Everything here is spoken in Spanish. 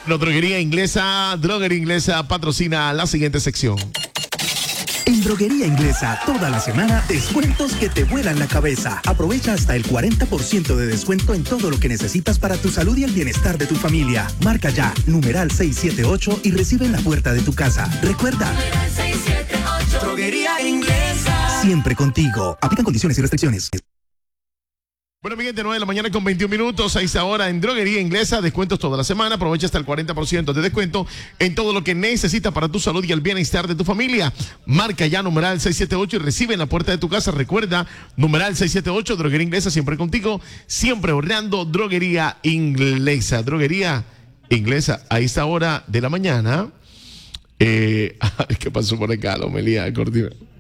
No, Droguería Inglesa patrocina la siguiente sección. En Droguería Inglesa, toda la semana, descuentos que te vuelan la cabeza. Aprovecha hasta el 40% de descuento en todo lo que necesitas para tu salud y el bienestar de tu familia. Marca ya, numeral 678 y recibe en la puerta de tu casa. Recuerda, 678, Droguería Inglesa. Siempre contigo. Aplican condiciones y restricciones. Bueno, mi gente, 9 de la mañana con 21 minutos, a esta hora en Droguería Inglesa, descuentos toda la semana, aprovecha hasta el 40% de descuento en todo lo que necesitas para tu salud y el bienestar de tu familia. Marca ya numeral 678 y recibe en la puerta de tu casa. Recuerda, numeral 678, Droguería Inglesa, siempre contigo, siempre ahorrando. Droguería Inglesa, a esta hora de la mañana. ¿Qué pasó por acá, Lomelía Cortina?